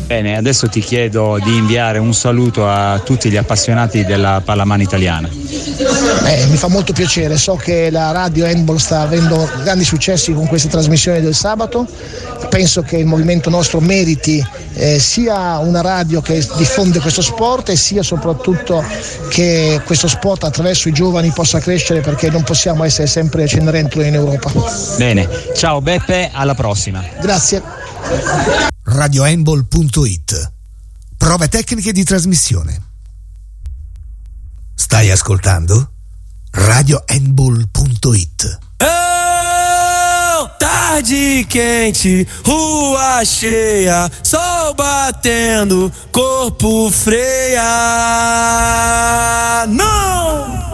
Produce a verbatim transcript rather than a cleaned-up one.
Bene, adesso ti chiedo di inviare un saluto a tutti gli appassionati della pallamano italiana. Eh, mi fa molto piacere, so che la radio Handball sta avendo grandi successi con queste trasmissioni del sabato, penso che il movimento nostro meriti eh, sia una radio che diffonde questo sport e sia soprattutto che questo sport attraverso i giovani possa crescere, perché non possiamo essere sempre Cenerentola in Europa. Bene, ciao Beppe, alla prossima. Grazie. radio handball punto it. Prove tecniche di trasmissione. Stai ascoltando? radio handball punto it. Oh, tarde quente, rua cheia, sol batendo, corpo freia. Não!